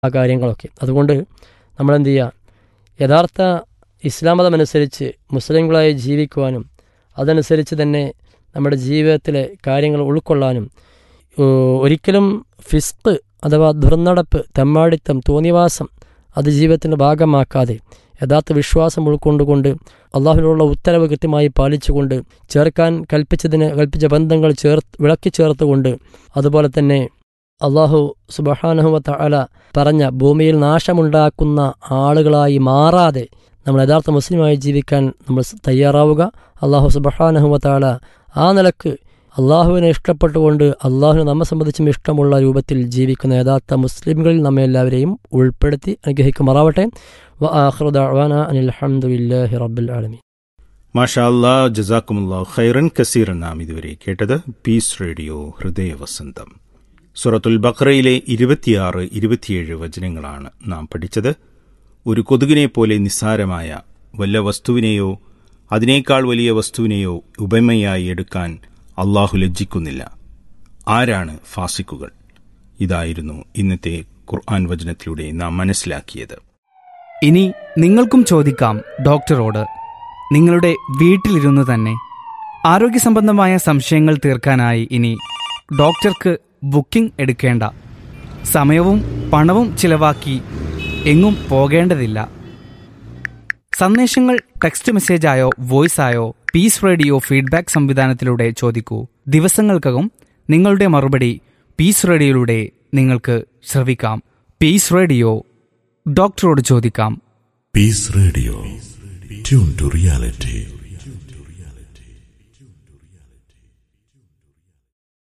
ആ കാര്യങ്ങളൊക്കെ. അതുകൊണ്ട് നമ്മളെന്ത് ചെയ്യുക, യഥാർത്ഥ ഇസ്ലാം മതമനുസരിച്ച് മുസ്ലിങ്ങളായി ജീവിക്കുവാനും അതനുസരിച്ച് തന്നെ നമ്മുടെ ജീവിതത്തിലെ കാര്യങ്ങൾ ഉൾക്കൊള്ളാനും ഒരിക്കലും ഫിസ്ക് അഥവാ ദുർനടപ്പ്, തെമ്മാടിത്തം, തോന്നിവാസം അത് ജീവിതത്തിൻ്റെ ഭാഗമാക്കാതെ യഥാർത്ഥ വിശ്വാസം ഉൾക്കൊണ്ടുകൊണ്ട് അള്ളാഹുവിനുള്ള ഉത്തരവ് കൃത്യമായി പാലിച്ചുകൊണ്ട് ചേർക്കാൻ കൽപ്പിച്ച ബന്ധങ്ങൾ വിളക്കി ചേർത്തുകൊണ്ട് അതുപോലെ തന്നെ അള്ളാഹു സുബ്ഹാനഹു വ തആല പറഞ്ഞ ഭൂമിയിൽ നാശമുണ്ടാക്കുന്ന ആളുകളായി മാറാതെ നമ്മൾ യഥാർത്ഥ മുസ്ലിമായി ജീവിക്കാൻ നമ്മൾ തയ്യാറാവുക. അള്ളാഹു സുബ്ഹാനഹു വ തആല ആ നിലക്ക് അള്ളാഹുവിനെ ഇഷ്ടപ്പെട്ടുകൊണ്ട് അള്ളാഹുവിനെ നമ്മെ സംബന്ധിച്ചും ഇഷ്ടമുള്ള രൂപത്തിൽ ജീവിക്കുന്ന യഥാർത്ഥ മുസ്ലിംകളിൽ നമ്മെ എല്ലാവരെയും ഉൾപ്പെടുത്തി അനുഗ്രഹിക്കുമാറാവട്ടെ. വആഖിറു ദഅ്വാനാ അനിൽ ഹംദുലില്ലാഹി റബ്ബിൽ ആലമീൻ. മാഷാ അല്ലാഹ്, ജസാക്കുമുല്ലാഹു ഖൈറൻ കസീറൻ. നാം ഇതുവരെ കേട്ടത് പീസ് റേഡിയോ ഹൃദയവസന്തം. സൂറത്തുൽ ബഖറയിലെ 26, 27 വചനങ്ങളാണ് നാം പഠിച്ചത്. ഒരു കൊതുകിനെ പോലെ നിസ്സാരമായ വല്ല വസ്തുവിനെയോ അതിനേക്കാൾ വലിയ വസ്തുവിനെയോ ഉപമയായി എടുക്കാൻ അള്ളാഹു ലജ്ജിക്കുന്നില്ല. ആരാണ് ഫാസിക്കുകൾ? ഇതായിരുന്നു ഇന്നത്തെ ഖുർആൻ വചനത്തിലൂടെ നാം മനസ്സിലാക്കിയത്. ഇനി നിങ്ങൾക്കും ചോദിക്കാം ഡോക്ടറോട്. നിങ്ങളുടെ വീട്ടിലിരുന്ന് തന്നെ ആരോഗ്യസംബന്ധമായ സംശയങ്ങൾ തീർക്കാനായി ഇനി ഡോക്ടർക്ക് ബുക്കിംഗ് എടുക്കേണ്ട, സമയവും പണവും ചിലവാക്കി എങ്ങും പോകേണ്ടതില്ല. സന്ദേശങ്ങൾ ടെക്സ്റ്റ് മെസ്സേജായോ വോയിസായോ പീസ് റേഡിയോ ഫീഡ്ബാക്ക് സംവിധാനത്തിലൂടെ ചോദിക്കൂ. ദിവസങ്ങൾക്കകം നിങ്ങളുടെ മറുപടി പീസ് റേഡിയോയിലൂടെ നിങ്ങൾക്ക് ശ്രവിക്കാം. പീസ് റേഡിയോ, ഡോക്ടറോട് ചോദിക്കാം. Piece radio, tune to reality.